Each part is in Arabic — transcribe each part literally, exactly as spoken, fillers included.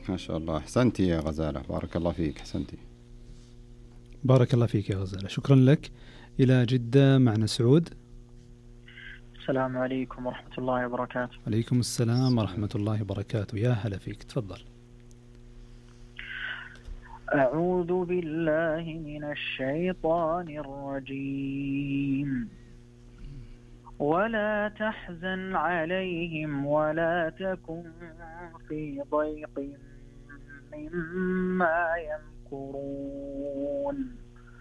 ما شاء الله، أحسنتي يا غزالة، بارك الله فيك، أحسنتي. بارك الله فيك يا غزالة، شكرا لك. إلى جدة معنا سعود. السلام عليكم ورحمة الله وبركاته. عليكم السلام ورحمة الله وبركاته، يا هلا فيك، تفضل. أعوذ بالله من الشيطان الرجيم. ولا تحزن عليهم ولا تكن في ضيق مما يمكرون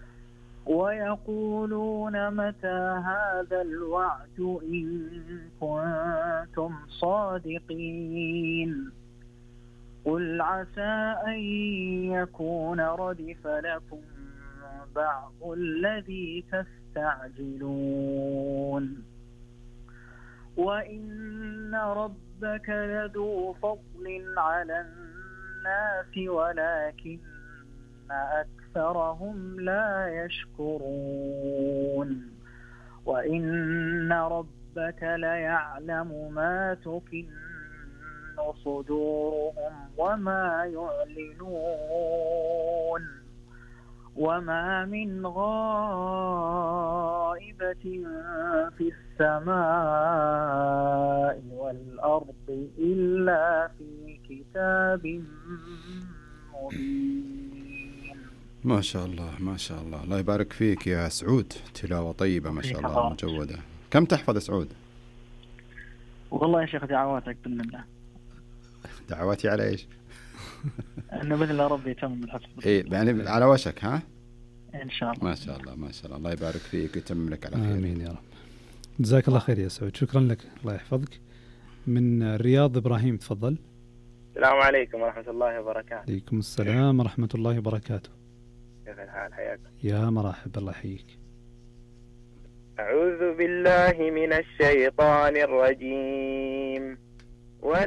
ويقولون متى هذا الوعد إن كنتم صادقين قل عسى أن يكون ردف لكم بعض الذي تستعجلون وإن ربك لذو فضل على الناس ولكن أكثرهم لا يشكرون وإن ربك ليعلم ما تكن صدورهم وما يعلنون وما من غائبة في السماء والأرض إلا في كتاب مبين. ما شاء الله ما شاء الله، الله يبارك فيك يا سعود، تلاوة طيبة ما شاء الله مجودة. كم تحفظ سعود؟ والله يا شيخ دعواتك بالله. دعواتي على ايش؟ انه باذن الله ربي يتمم الحفظ. ايه يعني على وشك ها؟ ان شاء الله. ما شاء الله ما شاء الله، الله يبارك فيك ويتمم لك على خير. امين يا رب. جزاك الله خير يا سعود، شكرا لك، الله يحفظك. من الرياض ابراهيم، تفضل. السلام عليكم ورحمة الله وبركاته. عليكم السلام ورحمة الله وبركاته. كيف الحال؟ حياكم. يا مرحبا، الله يحييك. أعوذ بالله من الشيطان الرجيم.